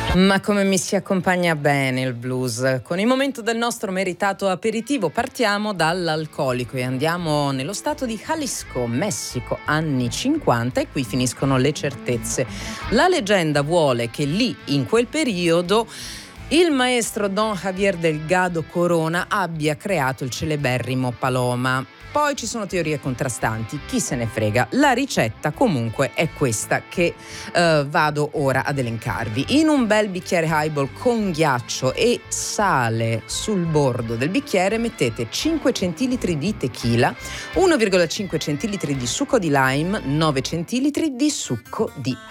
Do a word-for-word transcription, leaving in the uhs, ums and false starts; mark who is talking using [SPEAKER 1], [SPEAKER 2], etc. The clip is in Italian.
[SPEAKER 1] Ma come mi si accompagna bene il blues. Con il momento del nostro meritato aperitivo partiamo dall'alcolico e andiamo nello stato di Jalisco, Messico, anni cinquanta, e qui finiscono le certezze. La leggenda vuole che lì, in quel periodo, il maestro Don Javier Delgado Corona abbia creato il celeberrimo Paloma. Poi ci sono teorie contrastanti, chi se ne frega. La ricetta comunque è questa che eh, vado ora ad elencarvi. In un bel bicchiere highball con ghiaccio e sale sul bordo del bicchiere mettete cinque centilitri di tequila, uno virgola cinque centilitri di succo di lime, nove centilitri di succo di